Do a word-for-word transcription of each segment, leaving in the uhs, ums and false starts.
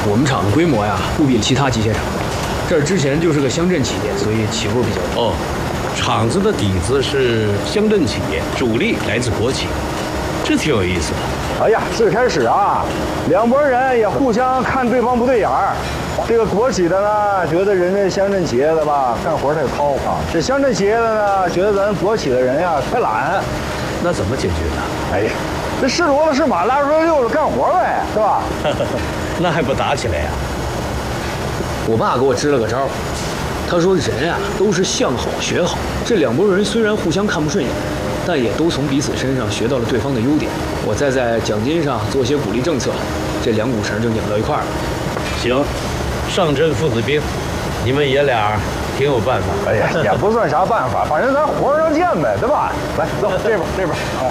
我们厂的规模呀，不比其他机械厂。这儿之前就是个乡镇企业，所以起步比较高。 哦，厂子的底子是乡镇企业，主力来自国企，这挺有意思的。 哎呀，最开始啊，两拨人也互相看对方不对眼儿。这个国企的呢，觉得人家乡镇企业的吧，干活太糙啊；这乡镇企业的呢，觉得咱国企的人呀太懒。 那怎么解决呢？ 哎呀，这是骡子是马，拉出来溜溜干活呗，是吧？ 那还不打起来呀？ 我爸给我支了个招，他说人呀都是向好学好。这两拨人虽然互相看不顺眼，但也都从彼此身上学到了对方的优点。我再在奖金上做些鼓励政策，这两股绳就拧到一块儿了。 行，上阵父子兵，你们爷俩挺有办法。 哎呀，也不算啥办法，反正咱活上见呗，对吧？来，走这边这边啊。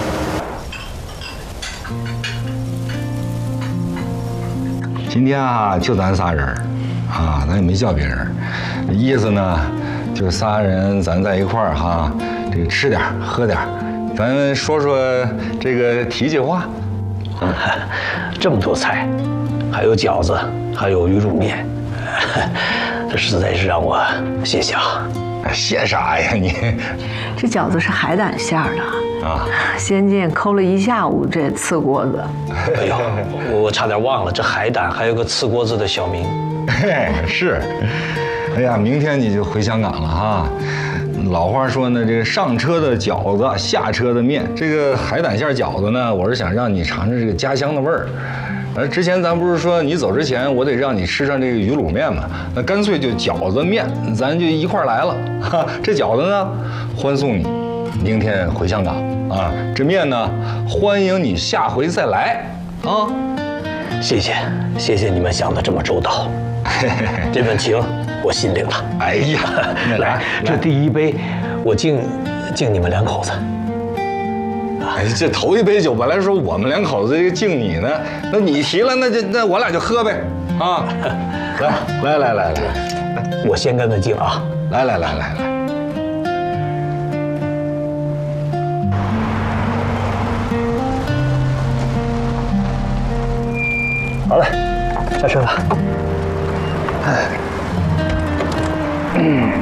今天啊，就咱仨人啊，咱也没叫别人。意思呢，就是仨人咱在一块儿哈，这个吃点喝点，咱说说这个提起话。 嗯，这么多菜，还有饺子，还有鱼乳面，这实在是让我谢谢啊！ 谢啥呀你？ 这饺子是海胆馅儿的啊， 仙剑抠了一下午这刺锅子。 哎呦，我差点忘了，这海胆还有个刺锅子的小名。 嘿，是。哎呀，明天你就回香港了哈。老话说呢，这个上车的饺子，下车的面。这个海胆馅饺子呢，我是想让你尝尝这个家乡的味儿。而之前咱不是说你走之前，我得让你吃上这个鱼卤面嘛？那干脆就饺子面，咱就一块儿来了。哈，这饺子呢，欢送你明天回香港啊。这面呢，欢迎你下回再来啊。 谢谢，谢谢你们想得这么周到。这份情我心领了。 哎呀， 来，这第一杯，我敬敬你们两口子。 哎，这头一杯酒本来说我们两口子敬你呢，那你提了，那就那我俩就喝呗，啊！来来来来来， 我先跟他敬啊！ 来来来来来， 好嘞，下车吧。哎，嗯。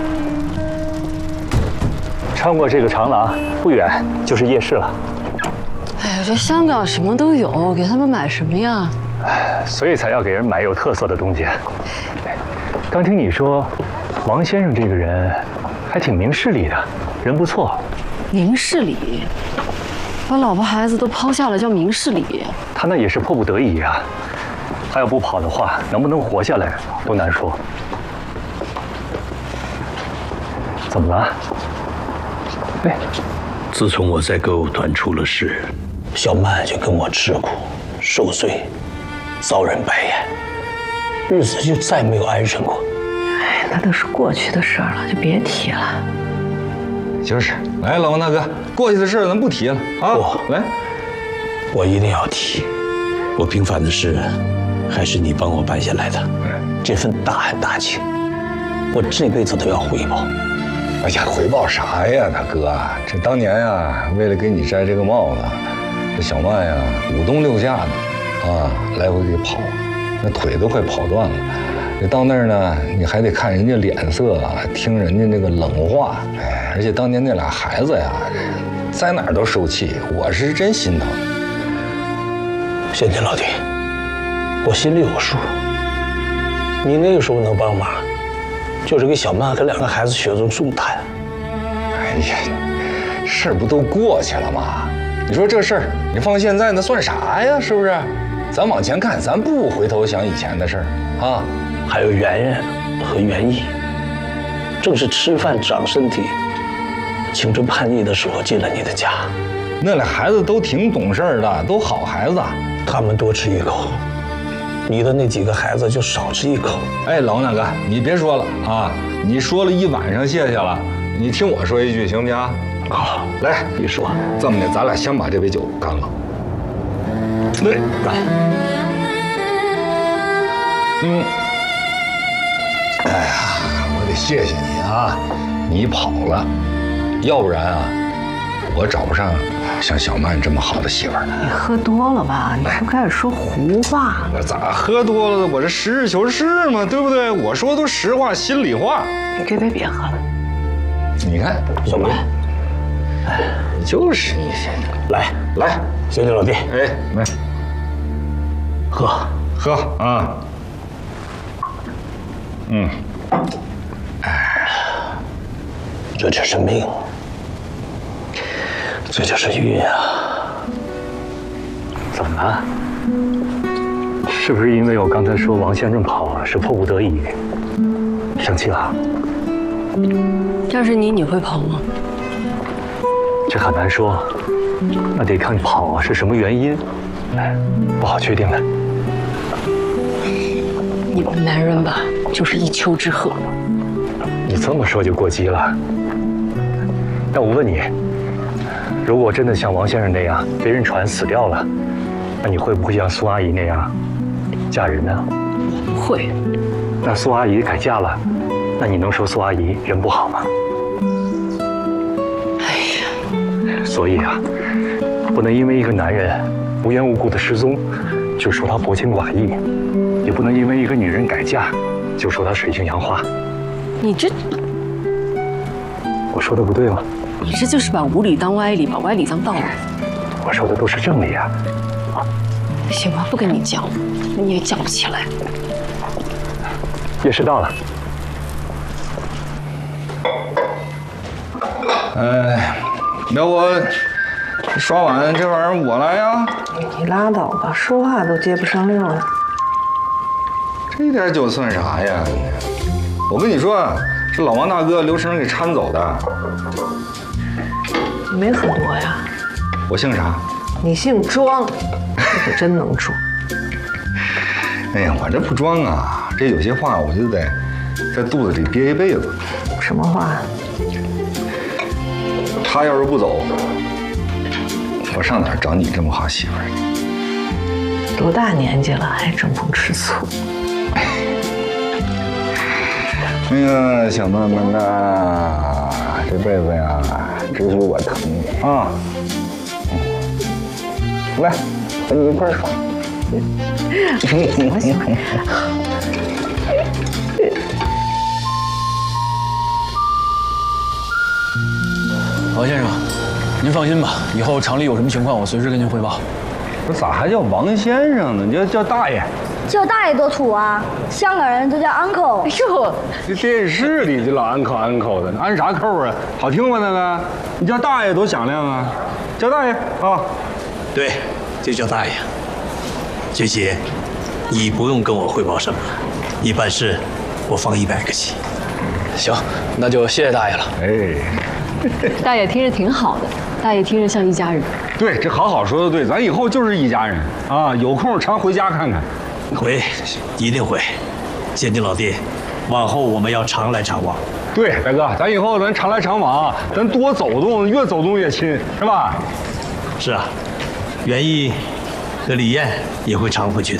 穿过这个长廊，不远就是夜市了。 哎呀，这香港什么都有，给他们买什么呀？ 哎，所以才要给人买有特色的东西。刚听你说，王先生这个人还挺明事理的，人不错。 明事理？把老婆孩子都抛下了，叫明事理？ 他那也是迫不得已啊。他要不跑的话，能不能活下来都难说。怎么了？哎， 自从我在歌舞团出了事， 小曼就跟我吃苦受罪，遭人白眼，日子就再没有安生过。 哎，那都是过去的事儿了，就别提了。 就是，来，老王大哥，过去的事咱不提了啊。 不， 来， 我一定要提。我平凡的事，还是你帮我办下来的，这份大恩大情，我这辈子都要回报。 哎呀，回报啥呀，大哥？这当年呀，为了给你摘这个帽子，这小曼呀五东六下的啊，来回给跑，那腿都快跑断了。这到那儿呢，你还得看人家脸色啊，听人家那个冷话。哎，而且当年那俩孩子呀，在哪儿都受气，我是真心疼。 仙田老弟，我心里有数。你那个时候能帮忙，就是给小曼和两个孩子雪中送炭。 哎呀，事儿不都过去了吗？你说这事儿，你放现在那算啥呀？是不是？咱往前看，咱不回头想以前的事儿啊。 还有圆圆和圆意，正是吃饭长身体、青春叛逆的时候进了你的家。 那俩孩子都挺懂事的，都好孩子。 他们多吃一口，你的那几个孩子就少吃一口。 哎，老大哥，你别说了啊！你说了一晚上，谢谢了。你听我说一句，行不行？ 好， 来， 你说。 这么的，咱俩先把这杯酒干了。对，干。嗯。哎呀，我得谢谢你啊！你跑了，要不然啊， 我找不上像小曼这么好的媳妇儿。 你喝多了吧？你是不是开始说胡话？ 我咋喝多了？我这实事求是嘛，对不对？我说的都实话，心里话。 别别别喝了！ 你看， 小曼， 哎，就是你现在来来， 兄弟老弟， 哎，来喝喝啊。嗯， 这就是命，这就是运啊！ 怎么了？是不是因为我刚才说王先生跑是迫不得已，生气了？ 要是你，你会跑吗？ 这很难说，那得看跑是什么原因，哎，不好确定的。 你们男人吧，就是一丘之貉。 你这么说就过激了。但我问你，如果真的像王先生那样被人传死掉了，那你会不会像苏阿姨那样嫁人呢？ 不会。 那苏阿姨改嫁了，那你能说苏阿姨人不好吗？ 哎呀， 所以啊，不能因为一个男人无缘无故的失踪，就说他薄情寡义，也不能因为一个女人改嫁，就说他水性杨花。 你这， 我说的不对吗？ 你这就是把无理当歪理，把歪理当道理。 我说的都是正理啊。 行吧，不跟你犟，你也犟不起来。 夜市到了。 哎，要不刷碗这玩意儿我来呀？ 你拉倒吧，说话都接不上溜了。 这点酒算啥呀？我跟你说，是老王大哥刘成给搀走的。 没很多呀。 我姓啥？ 你姓庄，这可真能装。 哎呀，我这不装啊，这有些话我就得在肚子里憋一辈子。 什么话？ 他要是不走，我上哪儿找你这么好媳妇儿？ 多大年纪了，还争风吃醋？ 那个小曼曼呐，这辈子呀，只许我疼啊！来，和你一块儿耍。 行了行了。 王先生，您放心吧，以后厂里有什么情况，我随时跟您汇报。 不是咋还叫王先生呢？你叫叫大爷。 叫大爷多土啊！香港人都叫 uncle。 哎呦， 这电视里就老安口安口的，安啥扣啊？好听吗？那个，你叫大爷多响亮啊！叫大爷啊！ 对，就叫大爷。学姐，你不用跟我汇报什么，你办事我放一百个心。 行，那就谢谢大爷了。 哎， 大爷听着挺好的，大爷听着像一家人。 对，这好好说的对，咱以后就是一家人啊！有空常回家看看。 回，一定会。贤弟老弟，往后我们要常来常往。 对，大哥，咱以后咱常来常往，咱多走动，越走动越亲，是吧？ 是啊，袁毅和李艳也会常回去的。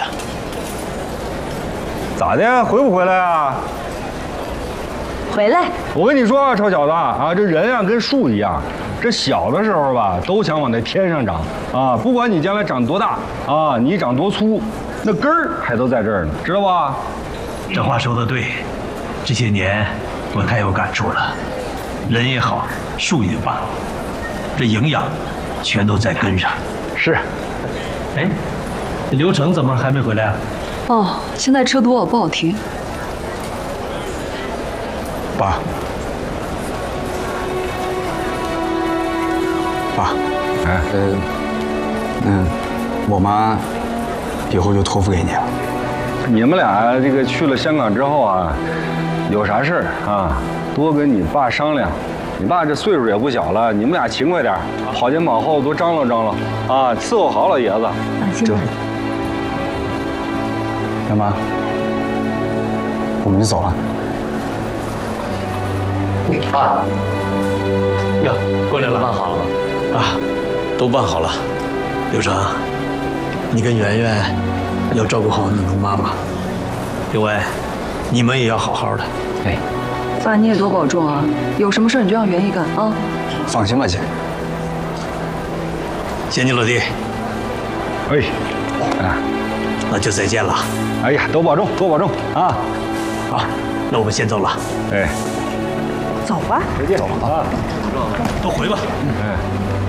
咋的？回不回来啊？ 回来。 我跟你说啊，臭小子啊，这人啊跟树一样，这小的时候吧，都想往那天上长啊，不管你将来长多大啊，你长多粗，那根儿还都在这儿呢，知道吧？ 这话说得对，这些年我太有感触了。人也好，树也罢，这营养全都在根上。 是。 哎，刘成怎么还没回来啊？ 哦，现在车多不好停。 爸，爸， 哎， 呃，嗯，我妈以后就托付给你了。 你们俩这个去了香港之后啊，有啥事儿啊，多跟你爸商量。你爸这岁数也不小了，你们俩勤快点，跑前跑后多张罗张罗啊，伺候好老爷子。 放心吧。 干妈，我们就走了。 爸，哟，过来了，办好了吗？ 啊，都办好了。刘成，你跟圆圆要照顾好你们妈妈。另外，你们也要好好的。 哎， 爸，你也多保重啊！有什么事你就让袁毅干啊。 放心吧，姐， 先进老弟。 哎，啊， 那就再见了。 哎呀，多保重，多保重啊！ 好，那我们先走了。 哎， 走吧， 再见，走啊， 都回吧。 哎，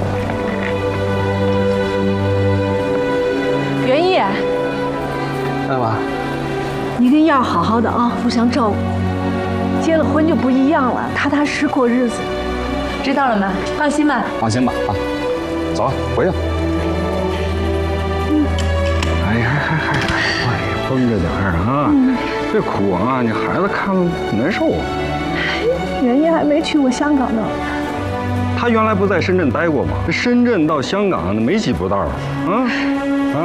袁毅， 干嘛？ 你跟燕儿好好的啊，互相照顾。结了婚就不一样了，踏踏实实过日子。 知道了吗？放心吧。 放心吧啊，走，回去。哎呀，还还还，哎呀，绷着点儿啊！别哭啊，你孩子看了难受。 袁毅还没去过香港呢。 他原来不在深圳待过吗？深圳到香港那没几步道啊啊！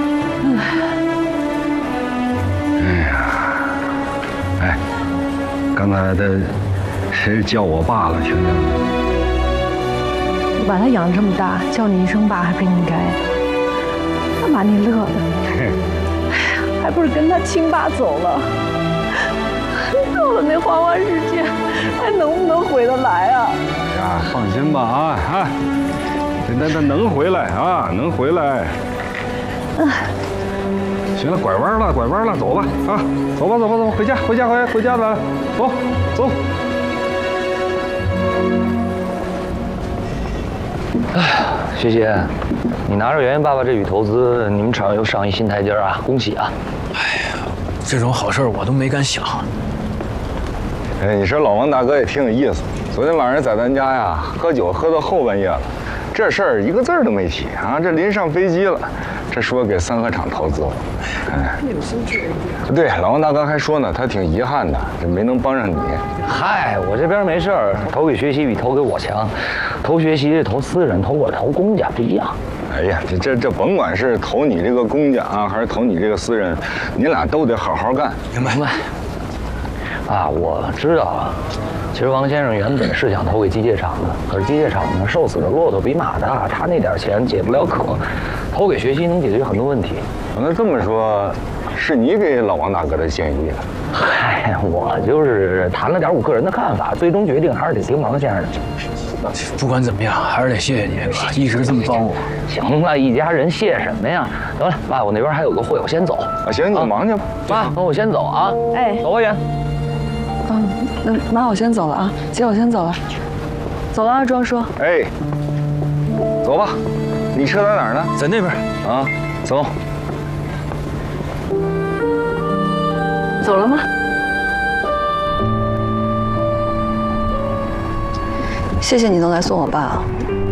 哎呀，哎，刚才他谁叫我爸了？听见了？ 我把他养这么大，叫你一声爸还不应该。那把你乐的，哎呀，还不是跟他亲爸走了。到了那花花世界，还能不能回得来啊？ 哎呀，放心吧啊啊，那那能回来啊，能回来。行了，拐弯了，拐弯了，走吧啊，走吧，走吧，走吧，回家，回家，回回家了，走走。 哎，学姐，你拿着圆圆爸爸这笔投资，你们厂又上一新台阶啊，恭喜啊！ 哎呀，这种好事我都没敢想。 哎，你说老王大哥也挺有意思，昨天晚上在咱家呀喝酒喝到后半夜了，这事儿一个字儿都没提啊，这临上飞机了，这说给三合厂投资了。哎，对，老王大哥还说呢，他挺遗憾的，这没能帮上你。 嗨，我这边没事儿，投给学习比投给我强，投学习投私人，投我投公家不一样。 哎呀，这这这甭管是投你这个公家啊，还是投你这个私人，你俩都得好好干。 明白。 明白。啊，我知道了。其实王先生原本是想投给机械厂的，可是机械厂呢，瘦死的骆驼比马大，他那点钱解不了渴，投给学习能解决很多问题。 那这么说，是你给老王大哥的建议啊？ 嗨，我就是谈了点我个人的看法，最终决定还是得听王先生的。 不管怎么样，还是得谢谢你，一直这么帮我。 行了，一家人谢什么呀？得了，爸，我那边还有个会，我先走。 啊，行，你忙去吧。 妈，那我先走啊。 哎， 走吧，远。 嗯，那妈，我先走了啊，姐，我先走了，走了啊，庄叔。 哎，走吧，你车在哪儿呢？ 在那边啊，走。 走了吗？谢谢你能来送我爸啊。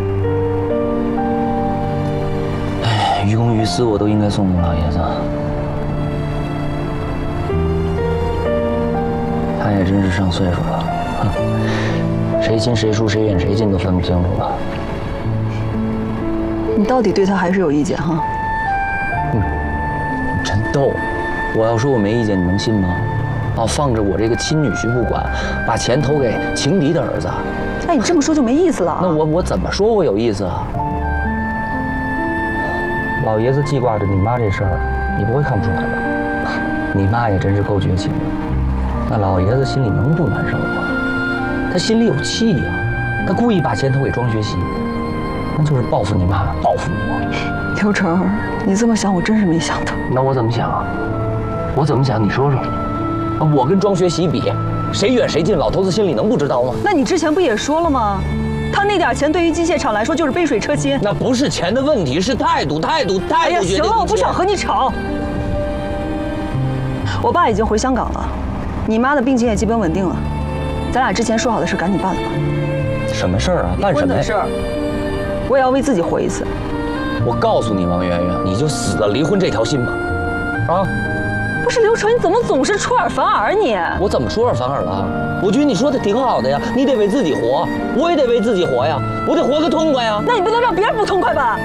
哎，于公于私我都应该送送老爷子。他也真是上岁数了，哼，谁亲谁疏谁远谁近都分不清楚了。 你到底对他还是有意见哈？ 嗯，真逗。我要说我没意见，你能信吗？哦，放着我这个亲女婿不管，把钱投给情敌的儿子。 哎，你这么说就没意思了啊。 那我我怎么说我有意思啊？老爷子记挂着你妈这事儿，你不会看不出来吧？你妈也真是够绝情的。那老爷子心里能不难受吗？他心里有气呀、啊，他故意把钱投给庄学习，那就是报复你妈，报复我。 刘成，你这么想，我真是没想到。 那我怎么想啊？我怎么想？你说说。我跟庄学习比，谁远谁近，老头子心里能不知道吗？ 那你之前不也说了吗？他那点钱对于机械厂来说就是杯水车薪。 那不是钱的问题，是态度，态度，态度。哎呀， 行了，我不想和你吵。我爸已经回香港了，你妈的病情也基本稳定了，咱俩之前说好的事赶紧办了吧。 什么事儿啊？办什么的事儿？我也要为自己活一次。 我告诉你，王媛媛，你就死了离婚这条心吧。啊！ 不是刘成，你怎么总是出尔反尔你？ 我怎么出尔反尔了？我觉得你说的挺好的呀，你得为自己活，我也得为自己活呀，我得活个痛快呀。 那你不能让别人不痛快吧？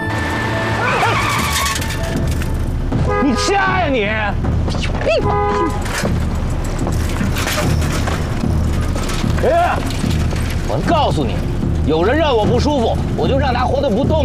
你瞎呀你！ 你！ 哎，我告诉你，有人让我不舒服，我就让他活得不痛。